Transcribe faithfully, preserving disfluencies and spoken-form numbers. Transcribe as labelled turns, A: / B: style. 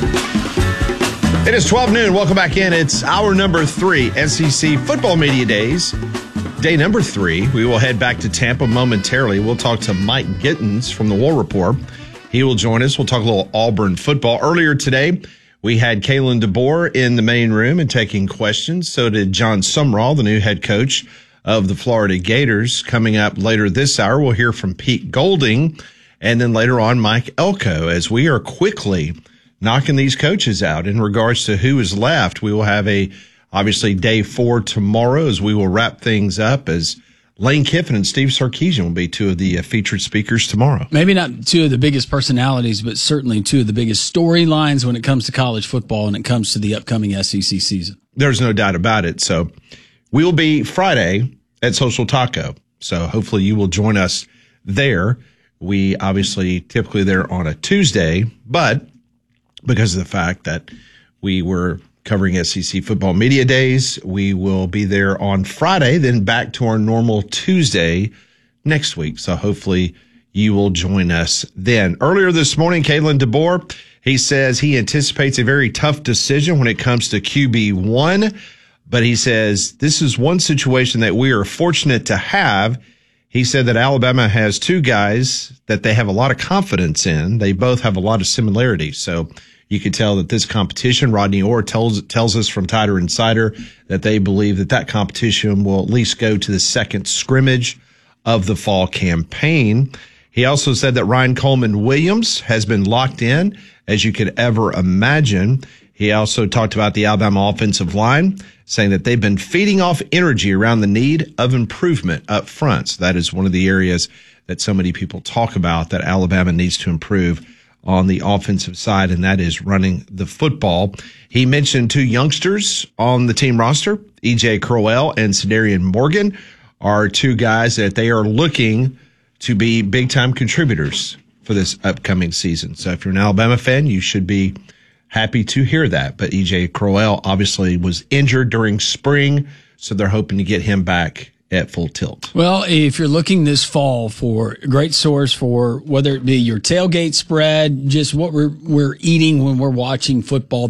A: It is twelve noon. Welcome back in. It's hour number three, S E C Football Media Days. Day number three. We will head back to Tampa momentarily. We'll talk to Mike Gittins from the War Report. He will join us. We'll talk a little Auburn football. Earlier today, we had Kalen DeBoer in the main room and taking questions. So did John Sumrall, the new head coach of the Florida Gators. Coming up later this hour, we'll hear from Pete Golding. And then later on, Mike Elko, as we are quickly knocking these coaches out in regards to who is left. We will have a, obviously, day four tomorrow as we will wrap things up as Lane Kiffin and Steve Sarkisian will be two of the uh, featured speakers tomorrow.
B: Maybe not two of the biggest personalities, but certainly two of the biggest storylines when it comes to college football and it comes to the upcoming S E C season.
A: There's no doubt about it. So we'll be Friday at Social Taco. So hopefully you will join us there. We obviously typically there on a Tuesday, but because of the fact that we were covering S E C Football Media Days, we will be there on Friday, then back to our normal Tuesday next week. So hopefully you will join us then. Earlier this morning, Kalen DeBoer, he says he anticipates a very tough decision when it comes to Q B one, but he says this is one situation that we are fortunate to have. He said that Alabama has two guys that they have a lot of confidence in. They both have a lot of similarities. So you could tell that this competition, Rodney Orr tells tells us from Tider Insider that they believe that that competition will at least go to the second scrimmage of the fall campaign. He also said that Ryan Coleman Williams has been locked in, as you could ever imagine. He also talked about the Alabama offensive line, saying that they've been feeding off energy around the need of improvement up front. So that is one of the areas that so many people talk about that Alabama needs to improve on the offensive side, and that is running the football. He mentioned two youngsters on the team roster, E J Crowell and Cedarian Morgan, are two guys that they are looking to be big-time contributors for this upcoming season. So if you're an Alabama fan, you should be happy to hear that. But E J Crowell obviously was injured during spring, so they're hoping to get him back at full tilt.
B: Well, if you're looking this fall for a great source for whether it be your tailgate spread, just what we're we're eating when we're watching football,